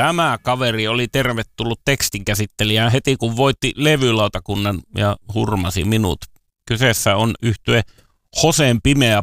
Tämä kaveri oli tervetullut tekstinkäsittelijään heti kun voitti levylautakunnan ja hurmasi minut. Kyseessä on yhtye Josén Pimeä